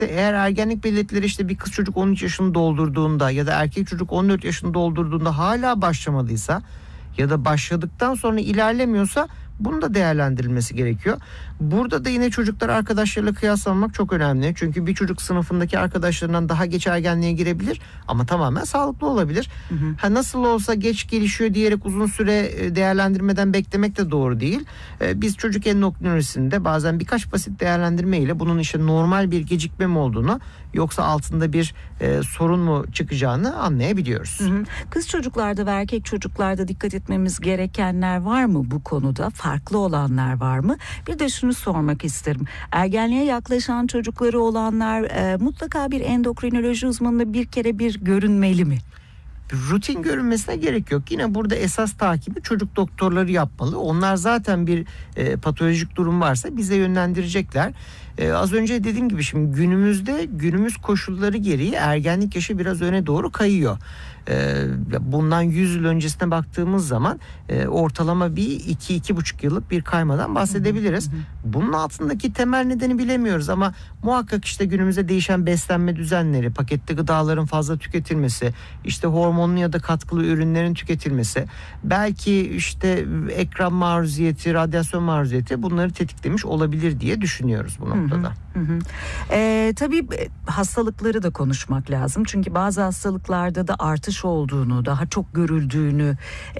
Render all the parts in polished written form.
işte eğer ergenlik belirtileri işte bir kız çocuk 13 yaşını doldurduğunda ya da erkek çocuk 14 yaşını doldurduğunda hala başlamadıysa ya da başladıktan sonra ilerlemiyorsa bunun da değerlendirilmesi gerekiyor. Burada da yine çocuklar arkadaşlarıyla kıyaslamak çok önemli. Çünkü bir çocuk sınıfındaki arkadaşlarından daha geç ergenliğe girebilir ama tamamen sağlıklı olabilir. Nasıl olsa geç gelişiyor diyerek uzun süre değerlendirmeden beklemek de doğru değil. Biz çocuk endokrinolojisinde bazen birkaç basit değerlendirme ile bunun işte normal bir gecikme mi olduğunu yoksa altında bir sorun mu çıkacağını anlayabiliyoruz. Kız çocuklarda ve erkek çocuklarda dikkat etmemiz gerekenler var mı bu konuda? Farklı olanlar var mı? Bir de şunu sormak isterim. Ergenliğe yaklaşan çocukları olanlar mutlaka bir endokrinoloji uzmanına bir kere görünmeli mi? Rutin görünmesine gerek yok. Yine burada esas takibi çocuk doktorları yapmalı. Onlar zaten bir patolojik durum varsa bize yönlendirecekler. Az önce dediğim gibi şimdi günümüz koşulları gereği ergenlik yaşı biraz öne doğru kayıyor. Bundan 100 yıl öncesine baktığımız zaman ortalama bir 2-2,5 yıllık bir kaymadan bahsedebiliriz. Bunun altındaki temel nedeni bilemiyoruz ama muhakkak işte günümüzde değişen beslenme düzenleri, paketli gıdaların fazla tüketilmesi, işte hormonlu ya da katkılı ürünlerin tüketilmesi, belki işte ekran maruziyeti, radyasyon maruziyeti bunları tetiklemiş olabilir diye düşünüyoruz bu noktada. Tabii hastalıkları da konuşmak lazım. Çünkü bazı hastalıklarda da artış olduğunu, daha çok görüldüğünü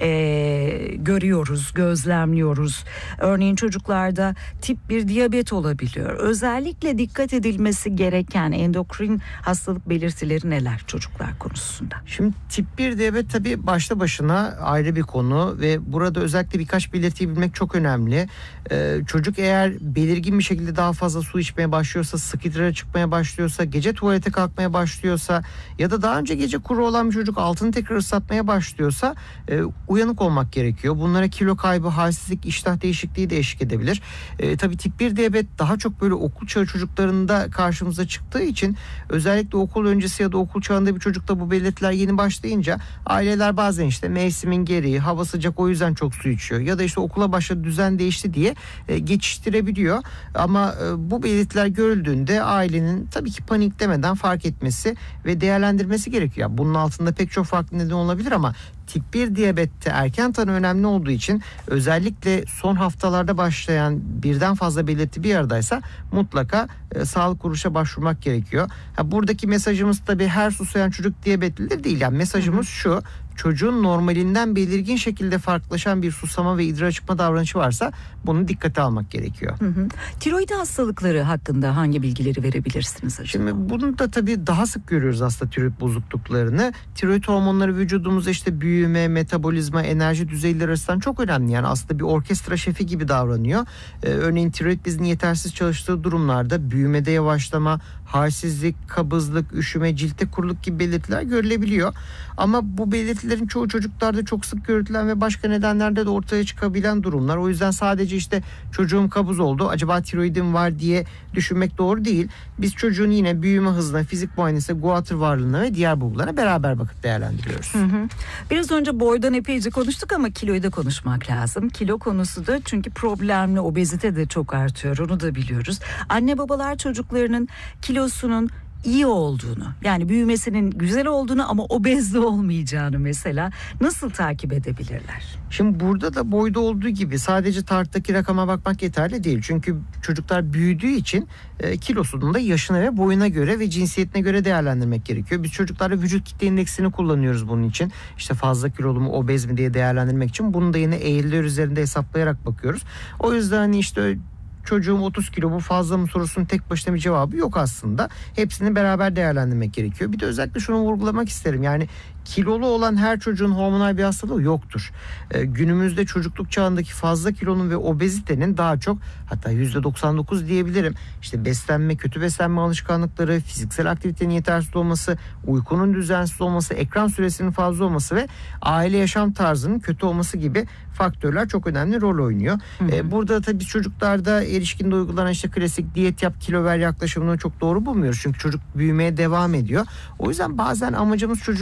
görüyoruz, gözlemliyoruz. Örneğin çocuklarda tip 1 diyabet olabiliyor. Özellikle dikkat edilmesi gereken endokrin hastalık belirtileri neler çocuklar konusunda? Şimdi tip 1 diyabet tabii başlı başına ayrı bir konu ve burada özellikle birkaç belirtiyi bilmek çok önemli. Çocuk eğer belirgin bir şekilde daha fazla su içmeye başlıyorsa, sık idrara çıkmaya başlıyorsa, gece tuvalete kalkmaya başlıyorsa ya da daha önce gece kuru olan bir çocuk altını tekrar ıslatmaya başlıyorsa uyanık olmak gerekiyor. Bunlara kilo kaybı, halsizlik, iştah değişikliği de eşlik edebilir. Tabii tip 1 diyabet daha çok böyle okul çağı çocuklarında karşımıza çıktığı için özellikle okul öncesi ya da okul çağında bir çocukta bu belirtiler yeni başlayınca aileler bazen işte mevsimin gereği, hava sıcak o yüzden çok su içiyor ya da işte okula başladı düzen değişti diye geçiştirebiliyor. Ama bu belirtiler görüldüğünde ailenin tabii ki paniklemeden fark etmesi ve değerlendirmesi gerekiyor. Bunun altında pek çok farklı neden olabilir ama tip 1 diyabette erken tanı önemli olduğu için özellikle son haftalarda başlayan birden fazla belirti bir aradaysa mutlaka sağlık kuruluşa başvurmak gerekiyor. Buradaki mesajımız tabii her susayan çocuk diyabetlidir değil. Yani mesajımız şu: çocuğun normalinden belirgin şekilde farklılaşan bir susama ve idrar çıkma davranışı varsa bunu dikkate almak gerekiyor. Tiroid hastalıkları hakkında hangi bilgileri verebilirsiniz acaba? Şimdi bunu da tabii daha sık görüyoruz aslında tiroid bozukluklarını. Tiroid hormonları vücudumuzda işte büyüme, metabolizma, enerji düzeyleri arasından çok önemli. Yani aslında bir orkestra şefi gibi davranıyor. Örneğin tiroid bezinin yetersiz çalıştığı durumlarda büyümede yavaşlama, halsizlik, kabızlık, üşüme, ciltte kuruluk gibi belirtiler görülebiliyor. Ama bu belirtilerin çoğu çocuklarda çok sık görülen ve başka nedenlerde de ortaya çıkabilen durumlar. O yüzden sadece işte çocuğum kabız oldu, acaba tiroidim var diye düşünmek doğru değil. Biz çocuğun yine büyüme hızına, fizik muayenesi, guatr varlığına ve diğer bulgulara beraber bakıp değerlendiriyoruz. Biraz önce boydan epeyce konuştuk ama kiloyu da konuşmak lazım. Kilo konusu da çünkü problemli, obezite de çok artıyor, onu da biliyoruz. Anne babalar çocuklarının kilosunun iyi olduğunu, yani büyümesinin güzel olduğunu ama obez de olmayacağını mesela nasıl takip edebilirler? Şimdi burada da boyda olduğu gibi sadece tarttaki rakama bakmak yeterli değil. Çünkü çocuklar büyüdüğü için kilosunun da yaşına ve boyuna göre ve cinsiyetine göre değerlendirmek gerekiyor. Biz çocuklarda vücut kitle indeksini kullanıyoruz bunun için. İşte fazla kilolu mu, obez mi diye değerlendirmek için. Bunu da yine eğriler üzerinde hesaplayarak bakıyoruz. O yüzden hani işte çocuğum 30 kilo bu fazla mı sorusunun tek başına bir cevabı yok aslında. Hepsini beraber değerlendirmek gerekiyor. Bir de özellikle şunu vurgulamak isterim. Yani kilolu olan her çocuğun hormonal bir hastalığı yoktur. Günümüzde çocukluk çağındaki fazla kilonun ve obezitenin daha çok, hatta %99 diyebilirim, İşte beslenme, kötü beslenme alışkanlıkları, fiziksel aktivitenin yetersiz olması, uykunun düzensiz olması, ekran süresinin fazla olması ve aile yaşam tarzının kötü olması gibi faktörler çok önemli rol oynuyor. Burada tabii biz çocuklarda erişkinde uygulanan işte klasik diyet yap kilo ver yaklaşımını çok doğru bulmuyoruz. Çünkü çocuk büyümeye devam ediyor. O yüzden bazen amacımız çocuğun kilo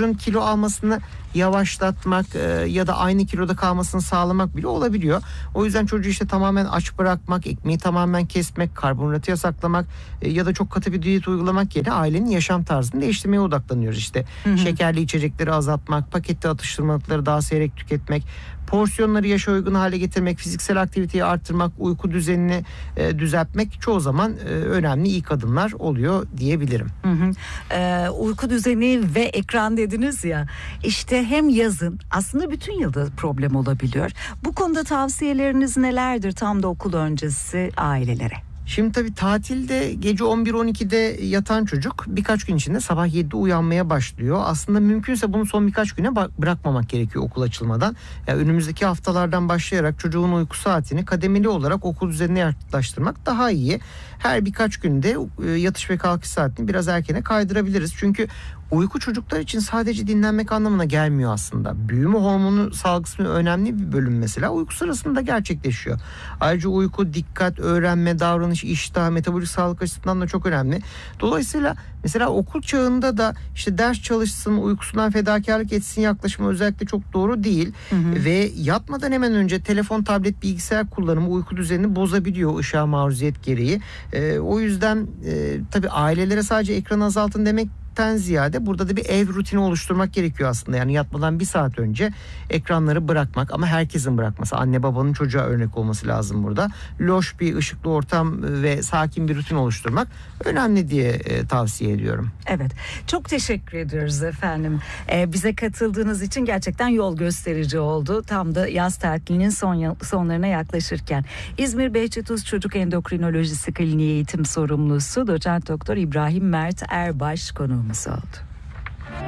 almasını yavaşlatmak ya da aynı kiloda kalmasını sağlamak bile olabiliyor. O yüzden çocuğu işte tamamen aç bırakmak, ekmeği tamamen kesmek, karbonhidratı yasaklamak ya da çok katı bir diyet uygulamak yerine ailenin yaşam tarzını değiştirmeye odaklanıyoruz. İşte şekerli içecekleri azaltmak, paketli atıştırmalıkları daha seyrek tüketmek, porsiyonları yaşa uygun hale getirmek, fiziksel aktiviteyi arttırmak, uyku düzenini düzeltmek çoğu zaman önemli ilk adımlar oluyor diyebilirim. Uyku düzeni ve ekran dediniz ya, işte hem yazın aslında bütün yılda problem olabiliyor. Bu konuda tavsiyeleriniz nelerdir tam da okul öncesi ailelere? Şimdi tabii tatilde gece 11-12'de yatan çocuk birkaç gün içinde sabah 7'de uyanmaya başlıyor. Aslında mümkünse bunu son birkaç güne bırakmamak gerekiyor okul açılmadan. Yani önümüzdeki haftalardan başlayarak çocuğun uyku saatini kademeli olarak okul düzenine yaklaştırmak daha iyi. Her birkaç günde yatış ve kalkış saatini biraz erkene kaydırabiliriz. Çünkü uyku çocuklar için sadece dinlenmek anlamına gelmiyor aslında. Büyüme hormonu salgısı önemli bir bölüm mesela uyku sırasında gerçekleşiyor. Ayrıca uyku, dikkat, öğrenme, davranış, iştah, metabolik sağlık açısından da çok önemli. Dolayısıyla mesela okul çağında da işte ders çalışsın, uykusundan fedakarlık etsin yaklaşımı özellikle çok doğru değil. Ve yatmadan hemen önce telefon, tablet, bilgisayar kullanımı uyku düzenini bozabiliyor ışığa maruziyet gereği. O yüzden tabii ailelere sadece ekranı azaltın demekten ziyade burada da bir ev rutini oluşturmak gerekiyor aslında. Yani yatmadan bir saat önce ekranları bırakmak, ama herkesin bırakması. Anne babanın çocuğa örnek olması lazım burada. Loş bir ışıklı ortam ve sakin bir rutin oluşturmak önemli diye tavsiye ediyorum. Evet, çok teşekkür ediyoruz efendim. Bize katıldığınız için gerçekten yol gösterici oldu. Tam da yaz tatilinin sonlarına yaklaşırken. İzmir Behçet-Uz Çocuk Endokrinolojisi Kliniği Eğitim Sorumlusu Doçent Doktor İbrahim Mert Erbaş konuğumuz oldu.